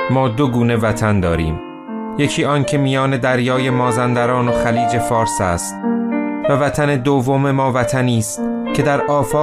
ما دو گونه وطن داریم، یکی آن که میان دریای مازندران و خلیج فارس است و وطن دوم ما وطنی است که در آفاق